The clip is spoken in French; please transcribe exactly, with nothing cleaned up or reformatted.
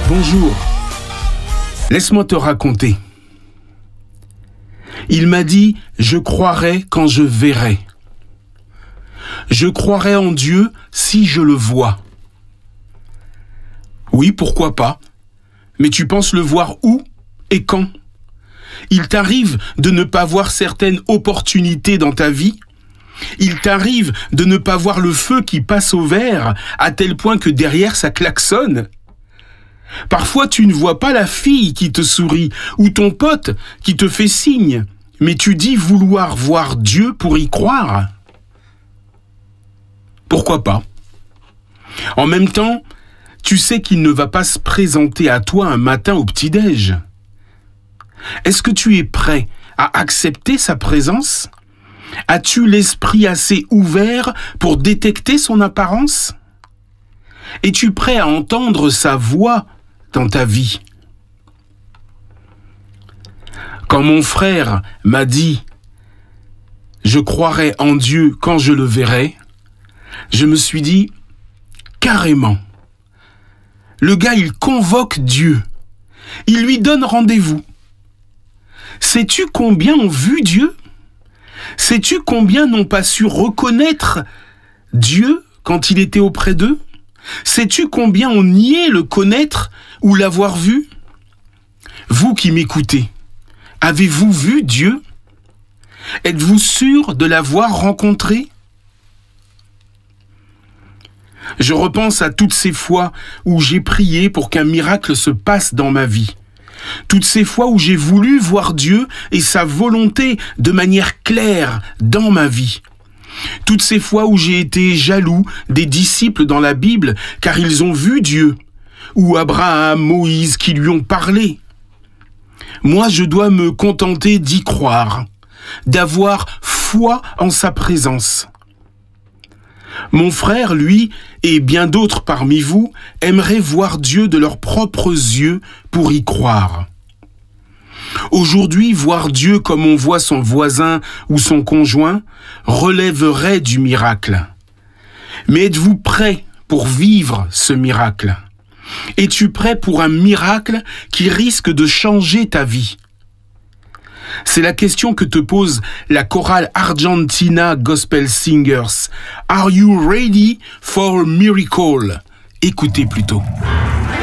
Bonjour, laisse-moi te raconter. Il m'a dit, je croirai quand je verrai. Je croirai en Dieu si je le vois. Oui, pourquoi pas? Mais tu penses le voir où et quand? Il t'arrive de ne pas voir certaines opportunités dans ta vie? Il t'arrive de ne pas voir le feu qui passe au vert à tel point que derrière ça klaxonne? Parfois tu ne vois pas la fille qui te sourit ou ton pote qui te fait signe, mais tu dis vouloir voir Dieu pour y croire. Pourquoi pas? En même temps, tu sais qu'il ne va pas se présenter à toi un matin au petit-déj. Est-ce que tu es prêt à accepter sa présence? As-tu l'esprit assez ouvert pour détecter son apparence? Es-tu prêt à entendre sa voix dans ta vie? Quand mon frère m'a dit « Je croirai en Dieu quand je le verrai », je me suis dit « Carrément ». Le gars, il convoque Dieu. Il lui donne rendez-vous. Sais-tu combien ont vu Dieu? Sais-tu combien n'ont pas su reconnaître Dieu quand il était auprès d'eux? Sais-tu combien ont nié le connaître ou l'avoir vu? Vous qui m'écoutez, avez-vous vu Dieu? Êtes-vous sûr de l'avoir rencontré? Je repense à toutes ces fois où j'ai prié pour qu'un miracle se passe dans ma vie. Toutes ces fois où j'ai voulu voir Dieu et sa volonté de manière claire dans ma vie. Toutes ces fois où j'ai été jaloux des disciples dans la Bible car ils ont vu Dieu, ou Abraham, Moïse qui lui ont parlé. Moi, je dois me contenter d'y croire, d'avoir foi en sa présence. Mon frère, lui, et bien d'autres parmi vous, aimeraient voir Dieu de leurs propres yeux pour y croire. Aujourd'hui, voir Dieu comme on voit son voisin ou son conjoint relèverait du miracle. Mais êtes-vous prêt pour vivre ce miracle? Es-tu prêt pour un miracle qui risque de changer ta vie? C'est la question que te pose la chorale Argentina Gospel Singers. Are you ready for a miracle? Écoutez plutôt.